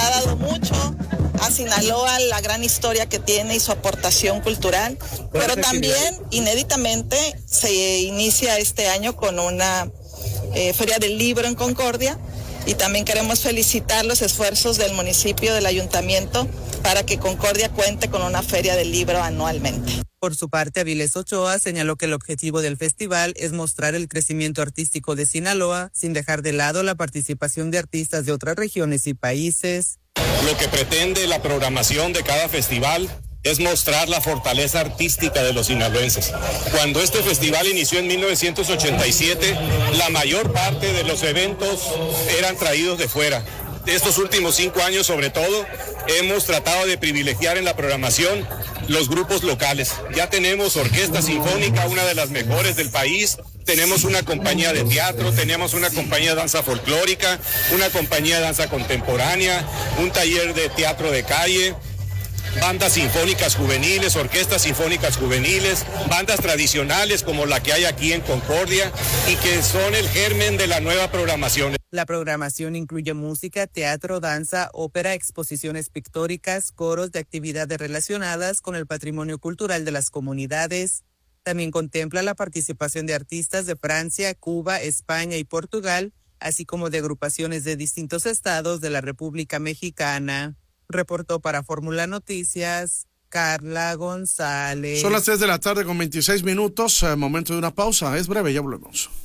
ha dado mucho a Sinaloa, la gran historia que tiene y su aportación cultural, pero también inéditamente se inicia este año con una Feria del Libro en Concordia, y también queremos felicitar los esfuerzos del municipio, del ayuntamiento, para que Concordia cuente con una Feria del Libro anualmente. Por su parte, Avilés Ochoa señaló que el objetivo del festival es mostrar el crecimiento artístico de Sinaloa, sin dejar de lado la participación de artistas de otras regiones y países. Lo que pretende la programación de cada festival es mostrar la fortaleza artística de los sinaloenses. Cuando este festival inició en 1987, la mayor parte de los eventos eran traídos de fuera. Estos últimos 5 años, sobre todo, hemos tratado de privilegiar en la programación los grupos locales. Ya tenemos orquesta sinfónica, una de las mejores del país, tenemos una compañía de teatro, tenemos una compañía de danza folclórica, una compañía de danza contemporánea, un taller de teatro de calle, bandas sinfónicas juveniles, orquestas sinfónicas juveniles, bandas tradicionales como la que hay aquí en Concordia y que son el germen de la nueva programación. La programación incluye música, teatro, danza, ópera, exposiciones pictóricas, coros de actividades relacionadas con el patrimonio cultural de las comunidades. También contempla la participación de artistas de Francia, Cuba, España y Portugal, así como de agrupaciones de distintos estados de la República Mexicana. Reportó para Fórmula Noticias, Carla González. Son las 3 de la tarde con 26 minutos, momento de una pausa, es breve, ya volvemos.